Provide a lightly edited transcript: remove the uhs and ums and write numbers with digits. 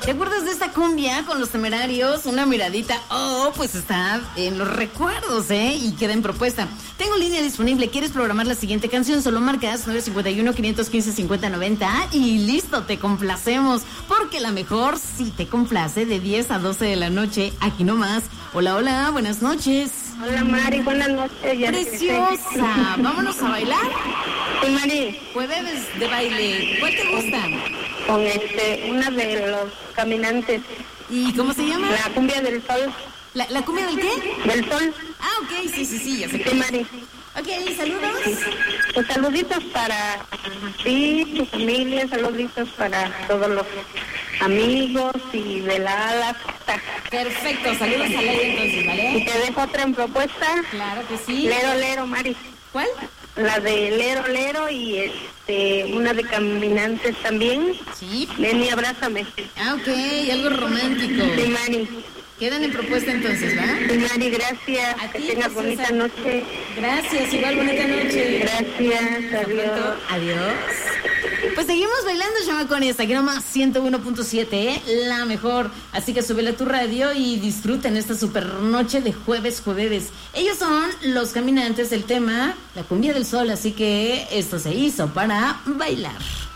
¿Te acuerdas de esta cumbia con los Temerarios? Una miradita, pues está en los recuerdos, y queda en propuesta. Tengo línea disponible, ¿quieres programar la siguiente canción? Solo marcas 951-515-5090 y listo, te complacemos. Porque la mejor sí te complace de 10 a 12 de la noche, aquí nomás. Hola, hola, buenas noches. Hola Mari, buenas noches. Ya preciosa, vámonos a bailar. Sí, Mari. Jueves de baile, ¿cuál te gusta? Con una de los caminantes. ¿Y cómo se llama? La cumbia del sol. ¿La cumbia del qué? Del sol. Ah, ok, sí, ya sé. Sí, Mari. Ok, saludos. Pues saluditos para ti, tu familia, saluditos para todos los amigos y veladas. Perfecto, saludos al aire entonces, ¿vale? Y te dejo otra en propuesta. Claro que sí. Lero, Lero, Mari. ¿Cuál? La de Lero, Lero y una de caminantes también. Sí. Ven y abrázame. Ah, ok, algo romántico. Sí, Mari. Quedan en propuesta entonces, ¿va? Sí, Mari, gracias. Que tengas bonita noche. Gracias, igual bonita noche. Gracias, adiós. Adiós. Pues seguimos bailando, chamacones. Aquí nomás 101.7, la mejor. Así que súbele a tu radio y disfruten esta super noche de jueves. Ellos son los caminantes, el tema, la cumbia del sol. Así que esto se hizo para bailar.